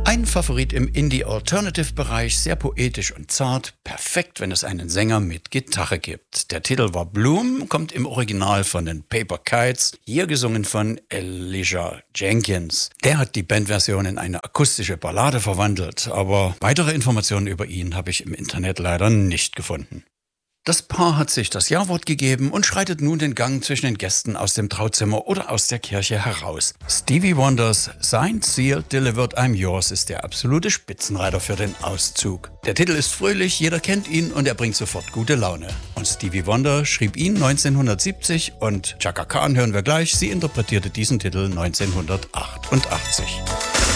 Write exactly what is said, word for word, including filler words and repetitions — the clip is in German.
Ein Favorit im Indie-Alternative-Bereich, sehr poetisch und zart, perfekt, wenn es einen Sänger mit Gitarre gibt. Der Titel war Bloom, kommt im Original von den Paper Kites, hier gesungen von Elijah Jenkins. Der hat die Bandversion in eine akustische Ballade verwandelt, aber weitere Informationen über ihn habe ich im Internet leider nicht gefunden. Das Paar hat sich das Ja-Wort gegeben und schreitet nun den Gang zwischen den Gästen aus dem Trauzimmer oder aus der Kirche heraus. Stevie Wonders Signed, Sealed, Delivered, I'm Yours ist der absolute Spitzenreiter für den Auszug. Der Titel ist fröhlich, jeder kennt ihn und er bringt sofort gute Laune. Und Stevie Wonder schrieb ihn neunzehnhundertsiebzig und Chaka Khan hören wir gleich, sie interpretierte diesen Titel neunzehnhundertachtundachtzig.